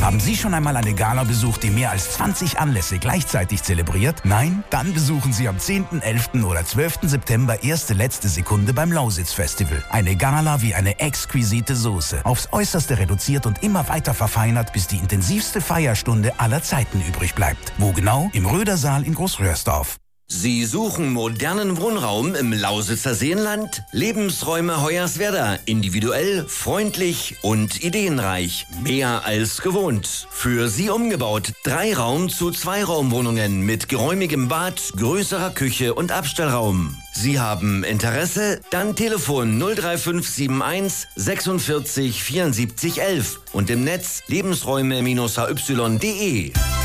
Haben Sie schon einmal eine Gala besucht, die mehr als 20 Anlässe gleichzeitig zelebriert? Nein? Dann besuchen Sie am 10., 11. oder 12. September erste letzte Sekunde beim Lausitz-Festival. Eine Gala wie eine exquisite Soße. Aufs Äußerste reduziert und immer weiter verfeinert, bis die intensivste Feierstunde aller Zeiten übrig bleibt. Wo genau? Im Rödersaal in Großröhrsdorf. Sie suchen modernen Wohnraum im Lausitzer Seenland? Lebensräume Hoyerswerda. Individuell, freundlich und ideenreich. Mehr als gewohnt. Für Sie umgebaut. 3-Raum- zu 2-Raumwohnungen mit geräumigem Bad, größerer Küche und Abstellraum. Sie haben Interesse? Dann Telefon 03571 46 74 11 und im Netz lebensräume-hy.de.